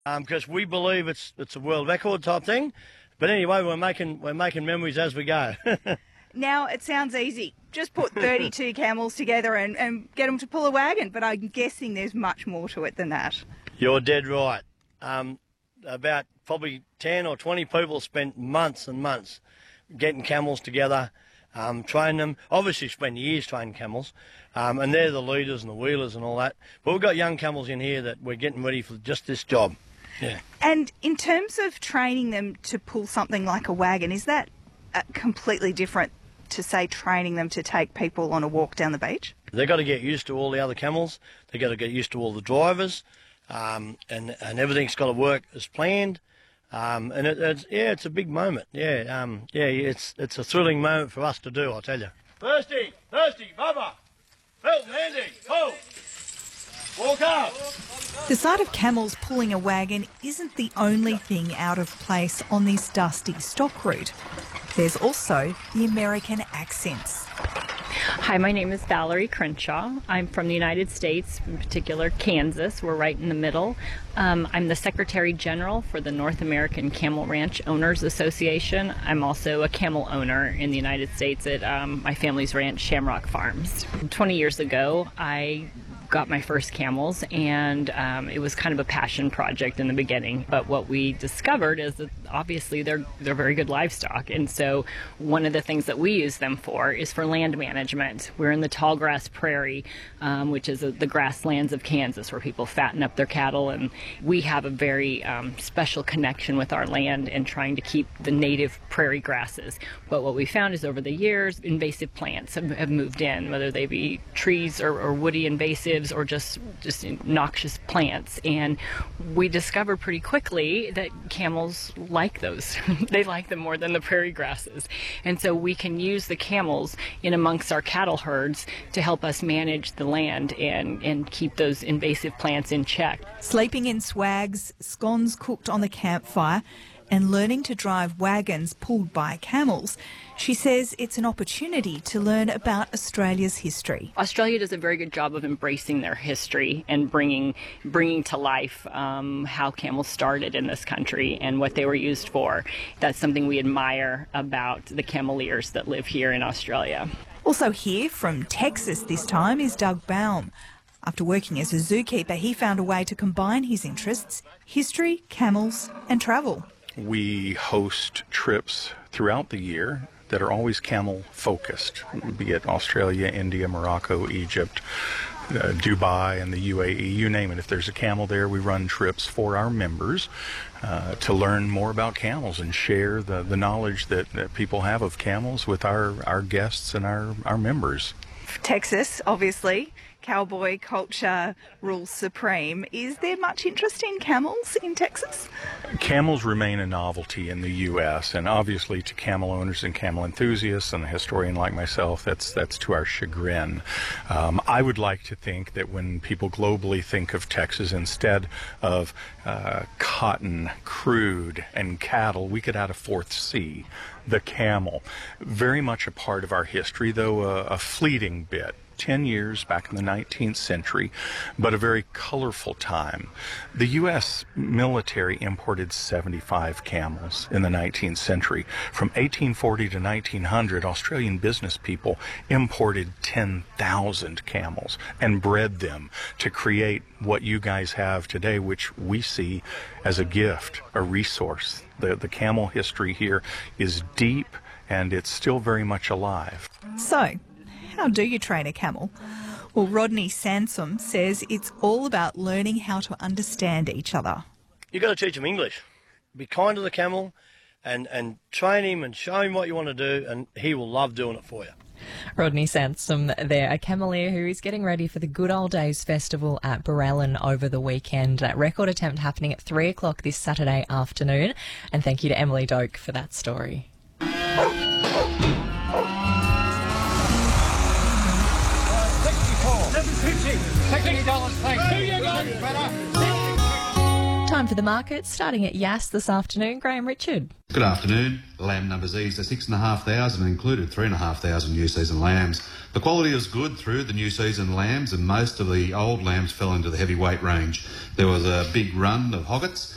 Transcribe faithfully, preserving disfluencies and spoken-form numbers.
because um, we believe it's it's a world record type thing. But anyway, we're making we're making memories as we go. Now, it sounds easy. Just put thirty-two camels together and, and get them to pull a wagon, but I'm guessing there's much more to it than that. You're dead right. Um, about probably ten or twenty people spent months and months getting camels together, um, training them. Obviously spend years training camels, um, and they're the leaders and the wheelers and all that. But we've got young camels in here that we're getting ready for just this job. Yeah. And in terms of training them to pull something like a wagon, is that uh, completely different to, say, training them to take people on a walk down the beach? They've got to get used to all the other camels. They've got to get used to all the drivers, um, and, and everything's got to work as planned. Um, and it, it's, yeah, it's a big moment. Yeah, um, yeah, it's it's a thrilling moment for us to do, I'll tell you. Thirsty, thirsty, Bubba, Phil, Andy, pull, walk up. The sight of camels pulling a wagon isn't the only thing out of place on this dusty stock route. There's also the American accents. Hi, my name is Valerie Crenshaw. I'm from the United States, in particular Kansas. We're right in the middle. Um, I'm the Secretary General for the North American Camel Ranch Owners Association. I'm also a camel owner in the United States at um, my family's ranch, Shamrock Farms. twenty years ago, I got my first camels, and um, it was kind of a passion project in the beginning. But what we discovered is that obviously they're they're very good livestock, and so one of the things that we use them for is for land management. We're in the tall grass prairie, um, which is a, the grasslands of Kansas, where people fatten up their cattle, and we have a very um, special connection with our land and trying to keep the native prairie grasses. But what we found is over the years, invasive plants have, have moved in, whether they be trees or, or woody invasive or just just noxious plants, and we discovered pretty quickly that camels like those. They like them more than the prairie grasses, and so we can use the camels in amongst our cattle herds to help us manage the land and and keep those invasive plants in check. Sleeping in swags, scones cooked on the campfire, and learning to drive wagons pulled by camels, she says it's an opportunity to learn about Australia's history. Australia does a very good job of embracing their history and bringing bringing to life um, how camels started in this country and what they were used for. That's something we admire about the cameleers that live here in Australia. Also here from Texas this time is Doug Baum. After working as a zookeeper, he found a way to combine his interests, history, camels and travel. We host trips throughout the year that are always camel focused, be it Australia, India, Morocco, Egypt, uh, Dubai and the U A E, you name it. If there's a camel there, we run trips for our members uh, to learn more about camels and share the, the knowledge that, that people have of camels with our, our guests and our, our members. Texas, obviously. Cowboy culture rules supreme. Is there much interest in camels in Texas? Camels remain a novelty in the U S, and obviously to camel owners and camel enthusiasts and a historian like myself, that's that's to our chagrin. Um, I would like to think that when people globally think of Texas, instead of uh, cotton, crude, and cattle, we could add a fourth C, the camel. Very much a part of our history, though a, a fleeting bit. ten years back in the nineteenth century, but a very colorful time. The U S military imported seventy-five camels in the nineteenth century. From eighteen forty to nineteen hundred, Australian business people imported ten thousand camels and bred them to create what you guys have today, which we see as a gift, a resource. The, the camel history here is deep, and it's still very much alive. So, how do you train a camel? Well, Rodney Sansom says it's all about learning how to understand each other. You've got to teach him English. Be kind to the camel and, and train him and show him what you want to do, and he will love doing it for you. Rodney Sansom there, a cameleer who is getting ready for the Good Old Days Festival at Barellan over the weekend. That record attempt happening at three o'clock this Saturday afternoon. And thank you to Emily Doak for that story. Time for the market, starting at Yass this afternoon. Graham Richard. Good afternoon. Lamb numbers eased to six and a half thousand and included three and a half thousand new season lambs. The quality was good through the new season lambs, and most of the old lambs fell into the heavyweight range. There was a big run of hoggets,